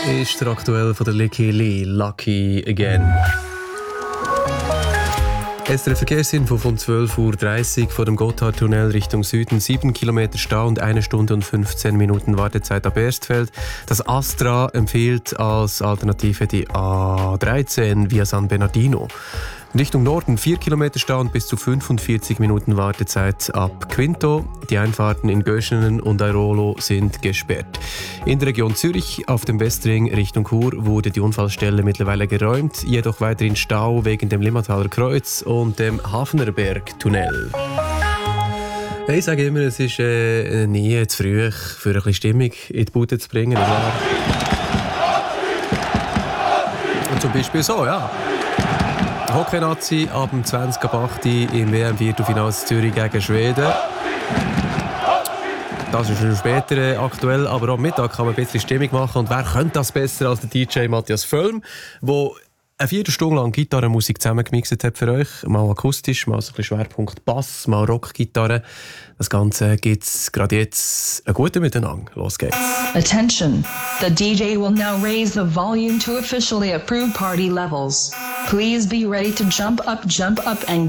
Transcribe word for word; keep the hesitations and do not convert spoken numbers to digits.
ist der aktuell von der Licky Lee, Lucky Again. Es ist der Verkehrsinfo von zwölf Uhr dreißig vor dem Gotthardtunnel Richtung Süden. sieben Kilometer Stau und eine Stunde und fünfzehn Minuten Wartezeit ab Erstfeld. Das Astra empfiehlt als Alternative die A dreizehn via San Bernardino. Richtung Norden vier Kilometer Stau und bis zu fünfundvierzig Minuten Wartezeit ab Quinto. Die Einfahrten in Göschenen und Airolo sind gesperrt. In der Region Zürich auf dem Westring Richtung Chur wurde die Unfallstelle mittlerweile geräumt, jedoch weiterhin Stau wegen dem Limmataler Kreuz und dem Hafnerberg-Tunnel. Ich sage immer, es ist äh, nie zu früh, für ein bisschen Stimmung in die Bude zu bringen. Klar. Und zum Beispiel so, ja. Hockey-Nazi ab dem zwanzig ab acht im W M-Viertelfinale Zürich gegen Schweden. Das ist schon später aktuell, aber am Mittag kann man ein bisschen Stimmung machen. Und wer könnte das besser als der D J Matthias Völm, der eine Viertelstunde lang Gitarrenmusik zusammengemixt hat für euch. Mal akustisch, mal so ein bisschen Schwerpunkt Bass, mal Rockgitarre. Das Ganze gibt's gerade jetzt ein gutes Miteinander. Los geht's. Attention! The D J will now raise the volume to officially approved party levels. Please be ready to jump up, jump up and